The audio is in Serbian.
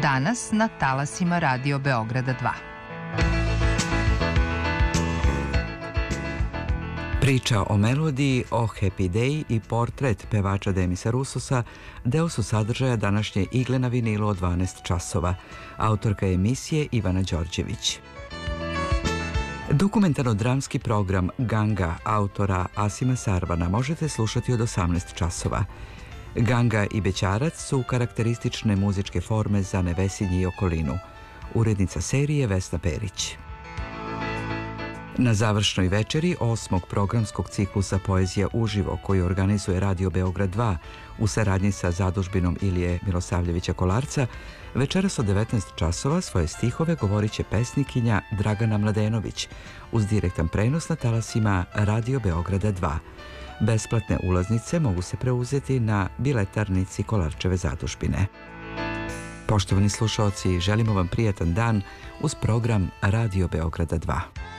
Danas na talasima Radio Beograda 2. Priča o melodiji, o Happy Day i portret pevača Demisa Russosa deo su sadržaja današnje igle na vinilu od 12 časova. Autorka emisije Ivana Đorđević. Dokumentarno-dramski program Ganga autora Asima Sarvana možete slušati od 18 časova. Ganga i Bećarac su karakteristične muzičke forme za Nevesinje i okolinu. Urednica serije Vesna Perić. Na završnoj večeri 8. programskog ciklusa Poezija uživo koji organizuje Radio Beograd 2 u saradnji sa zadužbinom Ilije Milosavljevića Kolarca, večeras od 19 časova svoje stihove govorit će pesnikinja Dragana Mladenović uz direktan prenos na talasima Radio Beograda 2. Besplatne ulaznice mogu se preuzeti na biletarnici Kolarčeve zadužbine. Poštovani slušaoci, želimo vam prijatan dan uz program Radio Beograda 2.